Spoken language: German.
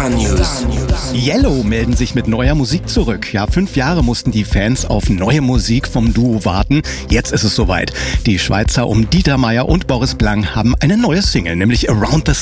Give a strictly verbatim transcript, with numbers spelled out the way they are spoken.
News. Yellow melden sich mit neuer Musik zurück. Ja, fünf Jahre mussten die Fans auf neue Musik vom Duo warten. Jetzt ist es soweit. Die Schweizer um Dieter Meier und Boris Blank haben eine neue Single, nämlich Around the